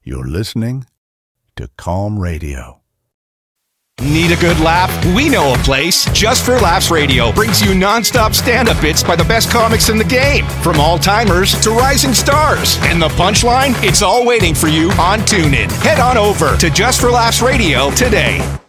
You're listening to Calm Radio. Need a good laugh? We know a place. Just for Laughs Radio brings you non-stop stand-up bits by the best comics in the game. From all-timers to rising stars. And the punchline? It's all waiting for you on TuneIn. Head on over to Just for Laughs Radio today.